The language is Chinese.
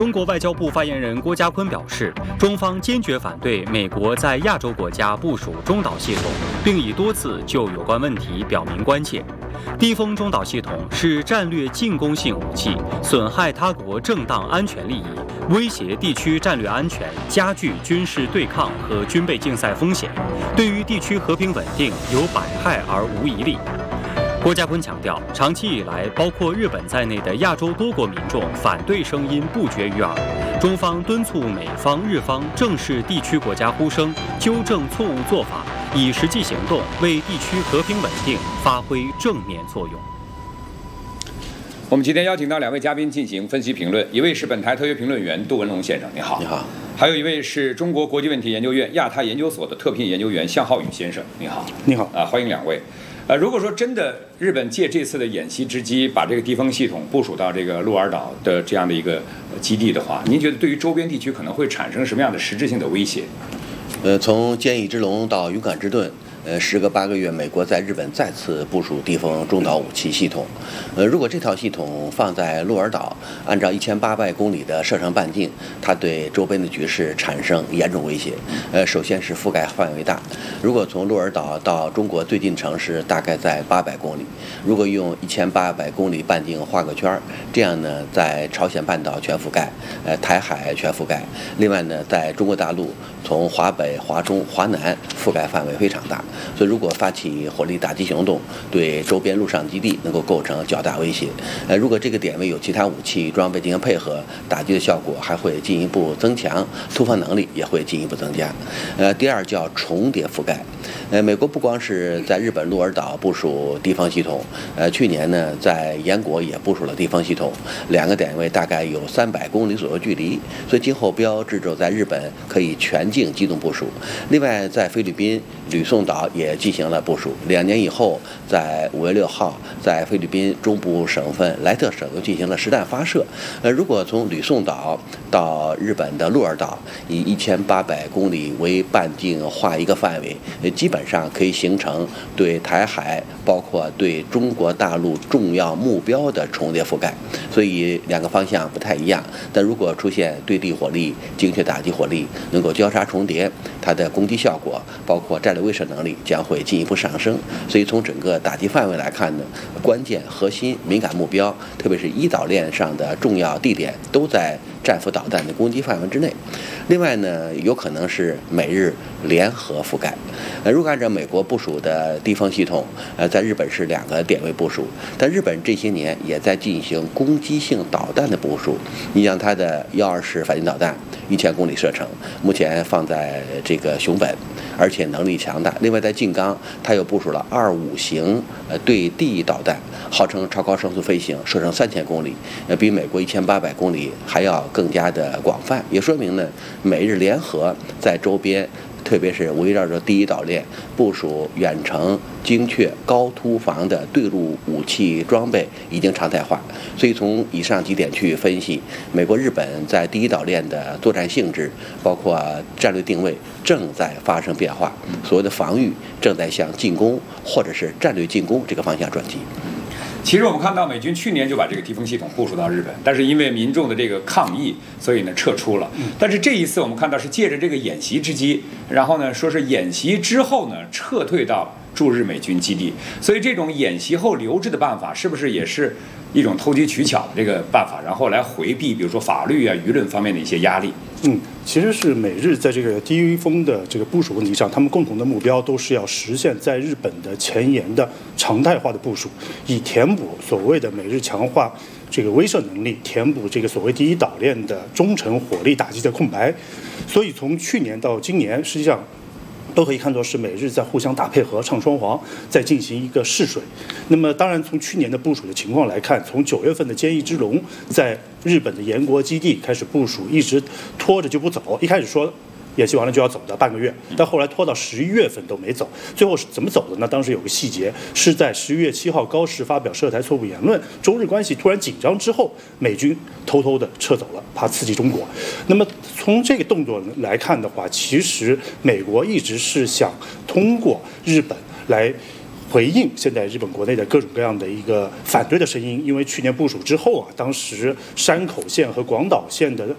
中国外交部发言人郭家坤表示，中方坚决反对美国在亚洲国家部署中导系统，并已多次就有关问题表明关切。低风中导系统是战略进攻性武器，损害他国正当安全利益，威胁地区战略安全，加剧军事对抗和军备竞赛风险，对于地区和平稳定有百害而无一利。郭家坤强调，长期以来，包括日本在内的亚洲多国民众反对声音不绝于耳。中方敦促美方、日方正视地区国家呼声，纠正错误做法，以实际行动为地区和平稳定发挥正面作用。 我们今天邀请到2位嘉宾进行分析评论，一位是本台特约评论员杜文龙先生，你好。 你好。 还有一位是中国国际问题研究院亚太研究所的特聘研究员向浩宇先生，你好。 你好。 欢迎2位。如果说真的日本借这次的演习之机，把这个地方系统部署到这个鹿儿岛的这样的一个基地的话，您觉得对于周边地区可能会产生什么样的实质性的威胁？ 从坚毅之龙到勇敢之盾。时隔8个月，美国在日本再次部署地锋中导武器系统。如果这套系统放在鹿儿岛，按照1800公里的射程半径，它对周边的局势产生严重威胁。首先是覆盖范围大，如果从鹿儿岛到中国最近城市大概在800公里，如果用1800公里半径画个圈，这样呢，在朝鲜半岛全覆盖，台海全覆盖。另外呢，在中国大陆从华北、华中、华南覆盖范围非常大。所以，如果发起火力打击行动，对周边陆上基地能够构成较大威胁。如果这个点位有其他武器装备进行配合，打击的效果还会进一步增强，突防能力也会进一步增加。第二叫重叠覆盖。美国不光是在日本鹿儿岛部署地方系统，去年呢在岩国也部署了地方系统，2个点位大概有300公里左右距离，所以今后标志着在日本可以全境机动部署。另外，在菲律宾吕宋岛也进行了部署，2年以后，在5月6号，在菲律宾中部省份莱特省又进行了实弹发射。如果从吕宋岛到日本的鹿儿岛，以1800公里为半径画一个范围，基本上可以形成对台海，包括对中国大陆重要目标的重叠覆盖。所以2个方向不太一样，但如果出现对地火力、精确打击火力能够交叉重叠，它的攻击效果，包括战略威慑能力将会进一步上升。所以从整个打击范围来看呢，关键、核心、敏感目标，特别是一岛链上的重要地点，都在战斧导弹的攻击范围之内。另外呢，有可能是美日联合覆盖。如果按照美国部署的地方系统，在日本是2个点位部署，但日本这些年也在进行攻击性导弹的部署。你像它的124反舰导弹，1000公里射程，目前放在这个熊本，而且能力强大。另外，在静冈，它又部署了25型对地导弹，号称超高声速飞行，射程3000公里，比美国1800公里还要更加的广泛。也说明呢，美日联合在周边，特别是围绕着第一岛链部署远程精确高突防的对陆武器装备已经常态化。所以从以上几点去分析，美国、日本在第一岛链的作战性质，包括战略定位正在发生变化，所谓的防御正在向进攻或者是战略进攻这个方向转机。 其实我们看到美军去年就把这个地锋系统部署到日本，但是因为民众的这个抗议，所以呢撤出了。但是这一次我们看到是借着这个演习之机，然后呢说是演习之后呢撤退到驻日美军基地，所以这种演习后留置的办法是不是也是一种投机取巧的这个办法，然后来回避比如说法律啊、舆论方面的一些压力？ 其实是美日在这个低锋的这个部署问题上，他们共同的目标都是要实现在日本的前沿的常态化的部署，以填补所谓的美日强化这个威慑能力，填补这个所谓第一岛链的中程火力打击的空白。所以从去年到今年，实际上都可以看作是美日在互相打配合、唱双簧，在进行一个试水。那么，当然从去年的部署的情况来看，从9月份的坚毅之龙在日本的岩国基地开始部署，一直拖着就不走。一开始说演习完了就要走的半个月，但后来拖到11月份都没走。最后是怎么走的呢？当时有个细节，是在11月7号高市发表涉台错误言论，中日关系突然紧张之后，美军偷偷的撤走了，怕刺激中国。那么从这个动作来看的话，其实美国一直是想通过日本来回应现在日本国内的各种各样的一个反对的声音。因为去年部署之后啊，当时山口县和广岛县的